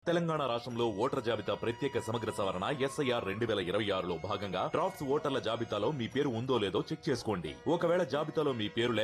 తెలంగాణ రాష్ట్రంలో ఓటర్ల జాబితా ప్రత్యేక సమగ్ర సవరణ ఎస్ఐఆర్ 2026లో భాగంగా డ్రాఫ్ట్స్ ఓటర్ల జాబితాలో మీ పేరు ఉందో లేదో చెక్ చేసుకోండి. ఒకవేళ జాబితాలో మీ పేరు